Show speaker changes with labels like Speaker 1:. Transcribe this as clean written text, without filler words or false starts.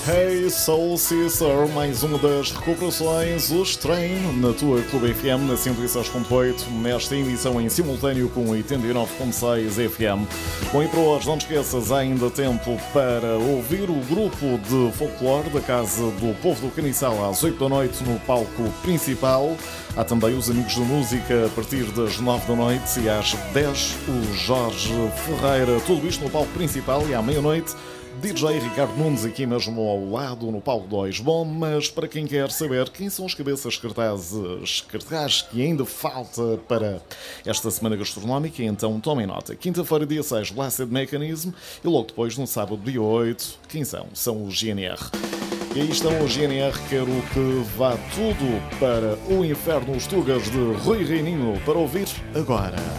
Speaker 1: Hey Soul Sister, mais uma das recuperações, os Train, na tua Clube FM, na 106.8, nesta emissão em simultâneo com 89.6 FM. Bom, e para hoje, não te esqueças, há ainda tempo para ouvir o grupo de folclore da Casa do Povo do Caniçal às 8 da noite no palco principal. Há também os Amigos da Música a partir das 9 da noite e às 10 o Jorge Ferreira. Tudo isto no palco principal e à meia-noite DJ Ricardo Nunes aqui mesmo ao lado no palco 2. Bom, mas para quem quer saber quem são os cabeças cartazes que ainda falta para esta semana gastronómica, então tomem nota. Quinta-feira, dia 6, Blessed Mechanism, e logo depois, no sábado, dia 8, quem são? São os GNR. E aí estão os GNR, quero que vá tudo para o inferno, os Tugas de Rui Reininho, para ouvir agora.